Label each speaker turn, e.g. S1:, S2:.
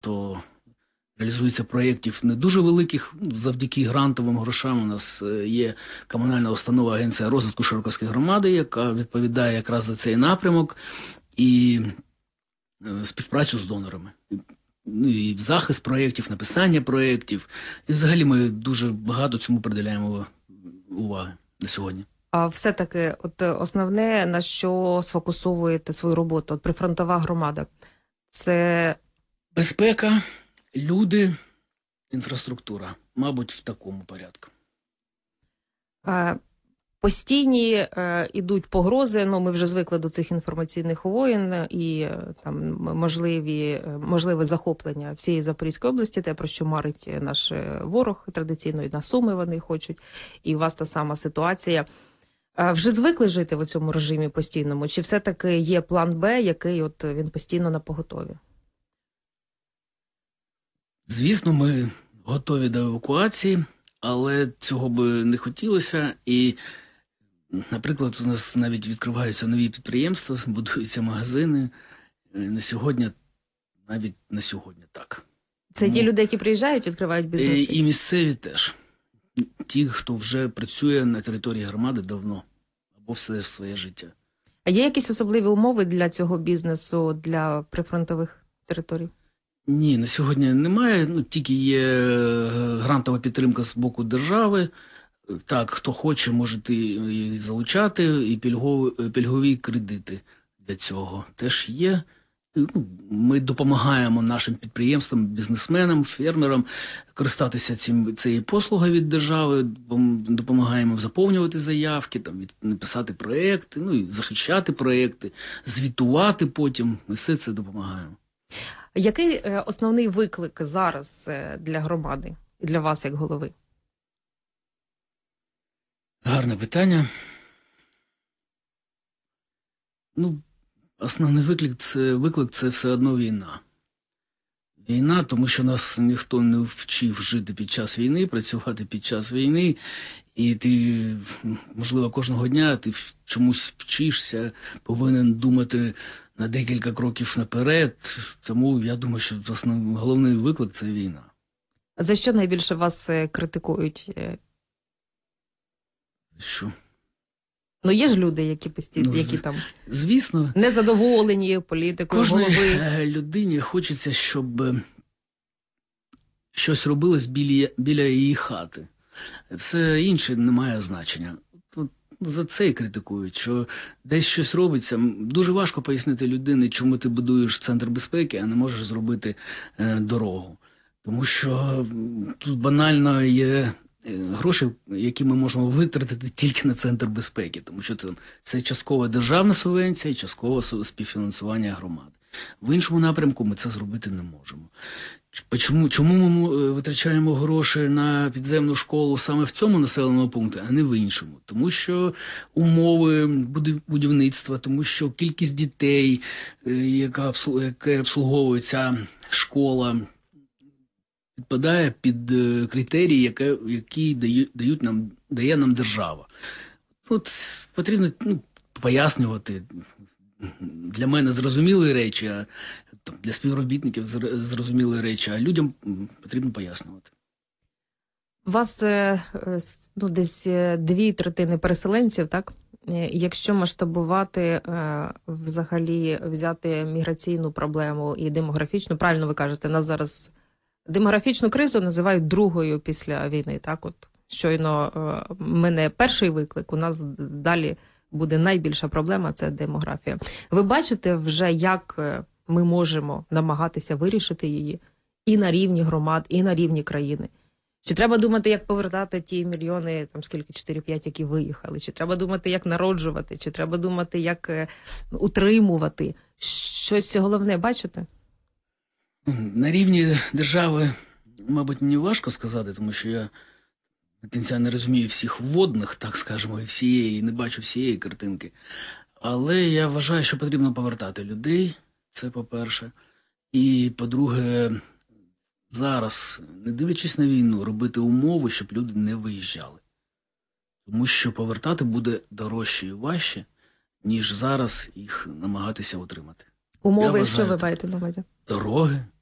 S1: багато реалізується проєктів не дуже великих, завдяки грантовим грошам. У нас є комунальна установа Агенція розвитку Широківської громади, яка відповідає якраз за цей напрямок, і співпрацю з донорами. І захист проєктів, написання проєктів. І взагалі ми дуже багато цьому приділяємо уваги на сьогодні.
S2: А все-таки основне, на що сфокусовуєте свою роботу, прифронтова громада, це...
S1: Безпека, люди, інфраструктура. Мабуть, в такому порядку.
S2: Постійні ідуть погрози, ми вже звикли до цих інформаційних воєн і там можливе захоплення всієї Запорізької області, те, про що марить наш ворог традиційно, і на Суми вони хочуть, і у вас та сама ситуація. Вже звикли жити в цьому режимі постійному? Чи все-таки є план Б, який він постійно на поготові?
S1: Звісно, ми готові до евакуації, але цього би не хотілося. І, наприклад, у нас навіть відкриваються нові підприємства, будуються магазини. На сьогодні, навіть на сьогодні так.
S2: Це ті люди, які приїжджають, відкривають бізнеси?
S1: І місцеві теж. Ті, хто вже працює на території громади давно, або все своє життя.
S2: А є якісь особливі умови для цього бізнесу, для прифронтових територій?
S1: Ні, на сьогодні немає. Тільки є грантова підтримка з боку держави. Так, хто хоче, може її залучати, і пільгові кредити для цього теж є. Ми допомагаємо нашим підприємствам, бізнесменам, фермерам користатися цією послугою від держави, допомагаємо заповнювати заявки, написати проєкти, і захищати проєкти, звітувати потім. Ми все це допомагаємо.
S2: Який основний виклик зараз для громади і для вас як голови?
S1: Гарне питання. Основний виклик – це все одно війна. Війна, тому що нас ніхто не вчив жити під час війни, працювати під час війни. І ти, можливо, кожного дня ти чомусь вчишся, повинен думати на декілька кроків наперед. Тому я думаю, що головний виклик – це війна.
S2: За що найбільше вас критикують?
S1: Що?
S2: Є ж люди, які постійно, які там,
S1: звісно,
S2: незадоволені політикою голови.
S1: Кожній людині хочеться, щоб щось робилось біля її хати. Все інше не має значення. За це і критикують, що десь щось робиться. Дуже важко пояснити людині, чому ти будуєш центр безпеки, а не можеш зробити дорогу. Тому що тут банально є гроші, які ми можемо витратити тільки на центр безпеки, тому що це часткова державна субвенція і часткове співфінансування громади. В іншому напрямку ми це зробити не можемо. Чому ми витрачаємо гроші на підземну школу саме в цьому населеному пункті, а не в іншому? Тому що умови будівництва, тому що кількість дітей, яка обслуговує ця школа, підпадає під критерії, які дає нам держава. Потрібно пояснювати для мене зрозумілі речі, а для співробітників зрозумілі речі, а людям потрібно пояснювати.
S2: У вас десь 2/3 переселенців, так? Якщо масштабувати, взагалі взяти міграційну проблему і демографічну, правильно ви кажете, нас зараз демографічну кризу називають другою після війни, так? Щойно мене перший виклик, у нас далі буде найбільша проблема – це демографія. Ви бачите вже, як ми можемо намагатися вирішити її і на рівні громад, і на рівні країни? Чи треба думати, як повертати ті мільйони, 4-5, які виїхали? Чи треба думати, як народжувати? Чи треба думати, як утримувати? Щось головне бачите?
S1: На рівні держави, мабуть, мені важко сказати, тому що я до кінця не розумію всіх вводних, так скажемо, і не бачу всієї картинки. Але я вважаю, що потрібно повертати людей, це по-перше. І, по-друге, зараз, не дивлячись на війну, робити умови, щоб люди не виїжджали. Тому що повертати буде дорожче і важче, ніж зараз їх намагатися утримати.
S2: Умови, що ви маєте на увазі?
S1: Дороги,